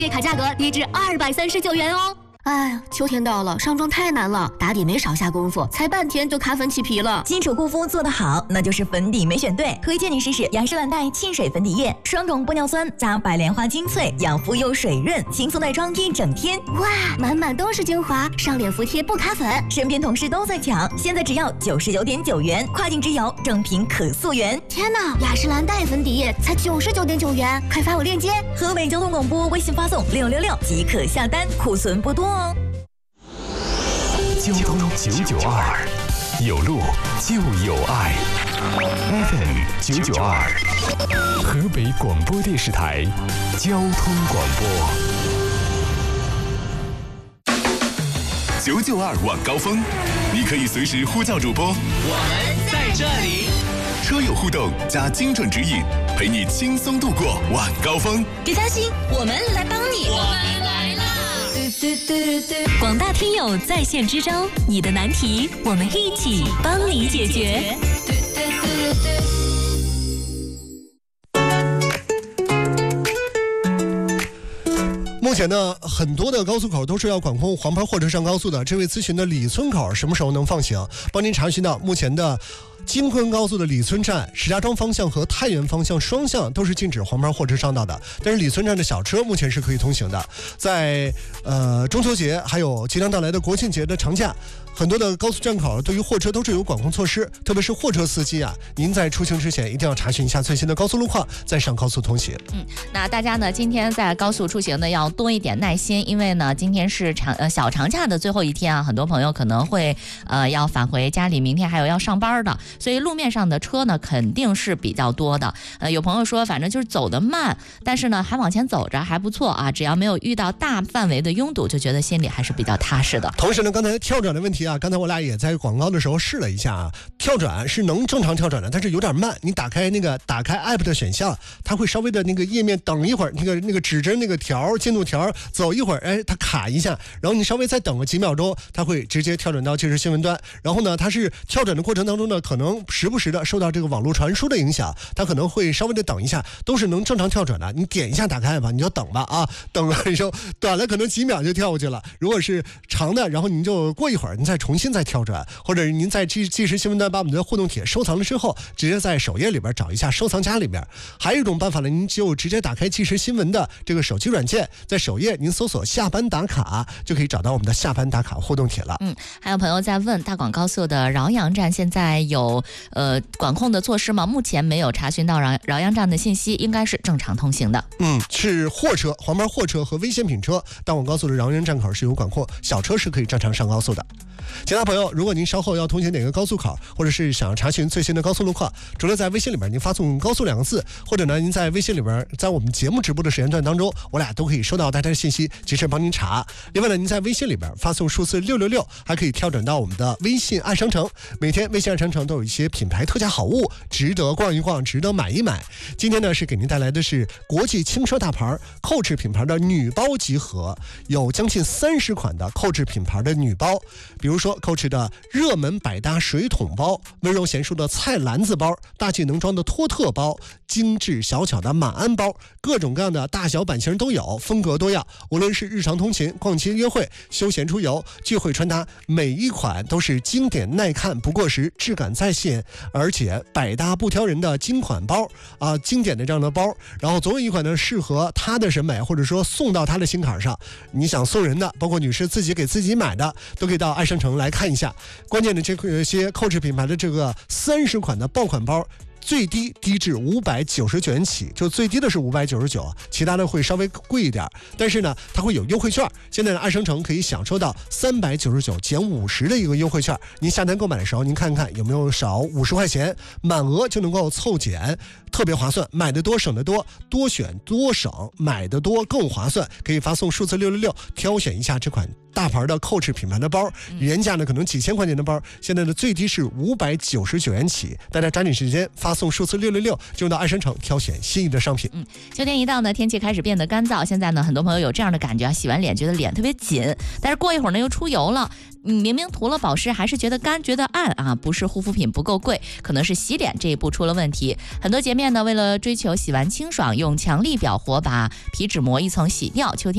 月卡价格低至239元哦。哎，秋天到了，上妆太难了，打底没少下功夫，才半天就卡粉起皮了。 基础护肤做得好，那就是粉底没选对。推荐你试试雅诗兰黛沁水粉底液，双种玻尿酸加白莲花精粹，养肤又水润，轻松带妆一整天。 哇，满满都是精华，上脸服帖不卡粉。 身边同事都在抢，现在只要99.9元，跨境直邮，正品可溯源。 天哪，雅诗兰黛粉底液才99.9元，快发我链接。 河北交通广播微信发送666即可下单，库存不多哦。 交通992，有路就有爱。FM 992，河北广播电视台交通广播。992晚高峰，你可以随时呼叫主播， 我们在这里。 车友互动加精准指引，陪你轻松度过晚高峰。 别担心，我们来帮你。 我们来了。 广大听友在线支招，你的难题我们一起帮你解决。 目前呢，很多的高速口都是要管控黄牌货车上高速的。这位咨询的李村口什么时候能放行？帮您查询到目前的京昆高速的李村站、石家庄方向和太原方向双向都是禁止黄牌货车上道的，但是李村站的小车目前是可以通行的。在中秋节还有即将到来的国庆节的长假，很多的高速站口对于货车都是有管控措施，特别是货车司机啊，您在出行之前一定要查询一下最新的高速路况，再上高速通行。 那大家呢，今天在高速出行呢要多一点耐心，因为呢今天是小长假的最后一天啊，很多朋友可能会要返回家里，明天还有要上班的，所以路面上的车呢肯定是比较多的。有朋友说反正就是走得慢，但是呢还往前走着还不错啊，只要没有遇到大范围的拥堵，就觉得心里还是比较踏实的。 同时呢，刚才跳转的问题啊，刚才我俩也在广告的时候试了一下啊，跳转是能正常跳转的，但是有点慢。你打开 app 的选项，它会稍微的那个页面等一会儿，那个指针那个条进度条走一会儿，哎，它卡一下，然后你稍微再等个几秒钟，它会直接跳转到即时新闻端。然后呢，它是跳转的过程当中呢，可能时不时的受到这个网络传输的影响，它可能会稍微的等一下，都是能正常跳转的。你点一下打开吧，你就等吧啊，等了以后短了可能几秒就跳过去了，如果是长的，然后您就过一会儿您再重新再跳转，或者您在即时新闻端把我们的互动帖收藏了之后，直接在首页里边找一下收藏夹里边。还有一种办法呢，您就直接打开即时新闻的这个手机软件，在首页您搜索下班打卡，就可以找到我们的下班打卡互动帖了。 还有朋友在问大广高速的饶阳站现在有管控的措施吗？目前没有查询到饶阳站的信息，应该是正常通行的。 是货车、黄牌货车和危险品车，大广高速的饶阳站口是有管控，小车是可以正常上高速的。其他朋友，如果您稍后要通行哪个高速口，或者是想要查询最新的高速路况，除了在微信里边您发送高速2个字，或者呢您在微信里边在我们节目直播的时间段当中，我俩都可以收到大家的信息，及时帮您查。另外呢，您在微信里边发送数字666，还可以跳转到我们的微信爱商城，每天微信爱商城都有一些品牌特价好物，值得逛一逛，值得买一买。今天呢是给您带来的是国际轻奢大牌Coach 品牌的女包集合，有将近30款的Coach 品牌的女包，比如说 Coach 的热门百搭水桶包，温柔贤淑的菜篮子包，大气能装的托特包，精致小巧的马鞍包，各种各样的大小版型都有，风格多样。无论是日常通勤、逛街约会、休闲出游、聚会穿搭，每一款都是经典耐看不过时，质感在线，而且百搭不挑人的精款包啊，经典的这样的包。然后总有一款呢适合他的审美，或者说送到他的心坎上。你想送人的，包括女士自己给自己买的，都可以到爱商城来看一下。关键的这些Coach 品牌的这个30款的爆款包，最低至599元起，就最低的是599，其他的会稍微贵一点，但是呢它会有优惠券。现在的爱商城可以享受到399减50的一个优惠券，您下单购买的时候您看看有没有少50块钱，满额就能够凑减，特别划算。买的多省得多，多选多省，买的多更划算。可以发送数字666，挑选一下这款大牌的Coach 品牌的包，原价呢可能几千块钱的包，现在的最低是599元起，大家抓紧时间发送数字666，就到爱商城挑选心仪的商品。 秋天一到呢，天气开始变得干燥，现在呢很多朋友有这样的感觉，洗完脸觉得脸特别紧，但是过一会儿呢又出油了，明明涂了保湿还是觉得干觉得暗啊，不是护肤品不够贵，可能是洗脸这一步出了问题。很多洁面呢为了追求洗完清爽，用强力表活把皮脂膜一层洗掉，秋天